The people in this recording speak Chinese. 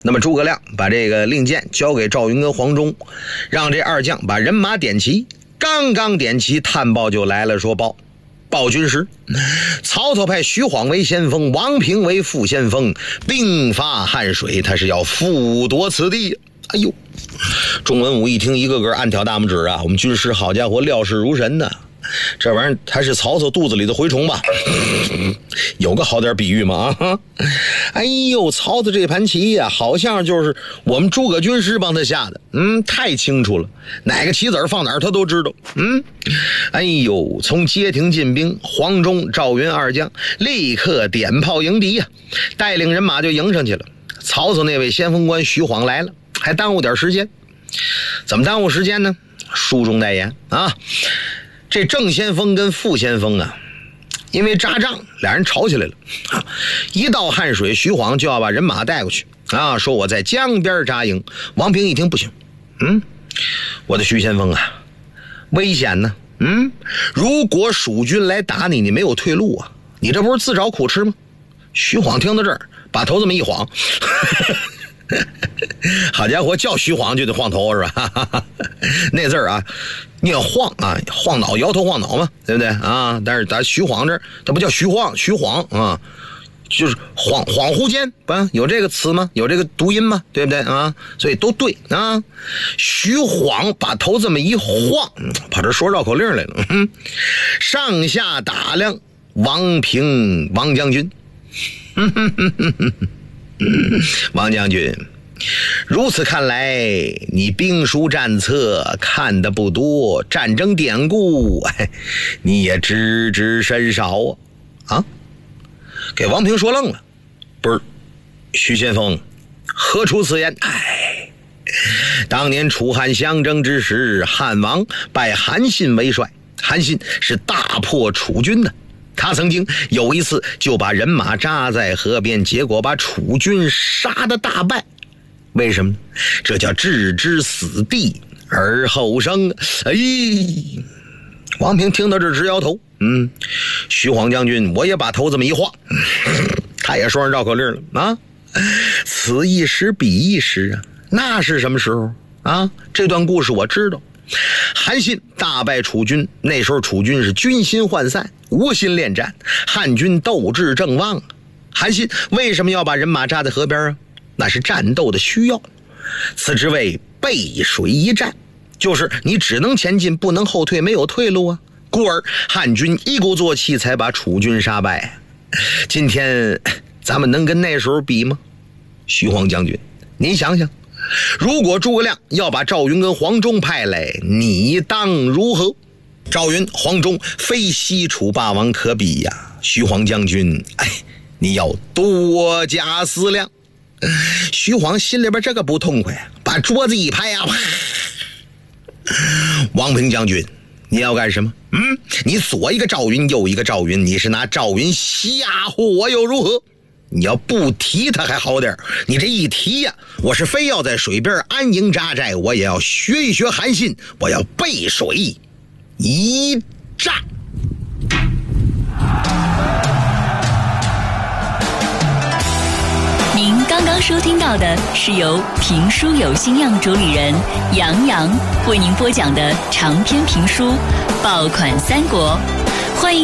那么诸葛亮把这个令箭交给赵云跟黄忠，让这二将把人马点齐。刚刚点齐，探报就来了，说报军师，曹操派徐晃为先锋，王平为副先锋，兵发汉水，他是要复夺此地。哎呦，钟文武一听，一个个暗挑大拇指啊！我们军师好家伙，料事如神呢。这玩意儿还是曹操肚子里的蛔虫吧？有个好点比喻吗？啊！哎呦，曹操这盘棋呀，好像就是我们诸葛军师帮他下的。太清楚了，哪个棋子放哪儿他都知道。哎呦，从街亭进兵，黄忠、赵云二将立刻点炮迎敌呀，带领人马就迎上去了。曹操那位先锋官徐晃来了，还耽误点时间。怎么耽误时间呢？书中代言啊。这正先锋跟副先锋啊，因为扎仗，俩人吵起来了。一到汉水，徐晃就要把人马带过去啊，说我在江边扎营。王平一听不行，我的徐先锋啊，危险呢。如果蜀军来打你，你没有退路啊，你这不是自找苦吃吗？徐晃听到这儿，把头这么一晃。好家伙，叫徐晃就得晃头是吧？那字儿啊，念晃啊，晃脑，摇头晃脑嘛，对不对啊？但是咱徐晃这它不叫徐晃啊，就是恍惚间，不有这个词吗？有这个读音吗？对不对啊？所以都对啊。徐晃把头这么一晃，跑这说绕口令来了。上下打量王平王将军。王将军，如此看来，你兵书战策看得不多，战争典故你也知甚少啊！给王平说愣了，不是，徐先锋，何出此言？当年楚汉相争之时，汉王拜韩信为帅，韩信是大破楚军的。他曾经有一次就把人马扎在河边，结果把楚军杀得大败。为什么？这叫置之死地而后生。王平听到这直摇头。徐晃将军，我也把头这么一晃，他也说上绕口令了啊。此一时彼一时啊，那是什么时候啊？这段故事我知道。韩信大败楚军，那时候楚军是军心涣散，无心恋战，汉军斗志正旺。韩信为什么要把人马扎在河边啊？那是战斗的需要，此之谓背水一战，就是你只能前进不能后退，没有退路啊。故而汉军一鼓作气才把楚军杀败。今天咱们能跟那时候比吗？徐晃将军，您想想，如果诸葛亮要把赵云跟黄忠派来，你当如何？赵云、黄忠非西楚霸王可比呀！徐晃将军，你要多加思量。徐晃心里边这个不痛快，把桌子一拍啊，王平将军，你要干什么？你左一个赵云，右一个赵云，你是拿赵云吓唬我又如何？你要不提他还好点，你这一提呀，我是非要在水边安营扎寨，我也要学一学韩信，我要背水一战。 您刚刚收听到的是由评书有心样主理人杨洋为您播讲的长篇评书《爆款三国》，欢迎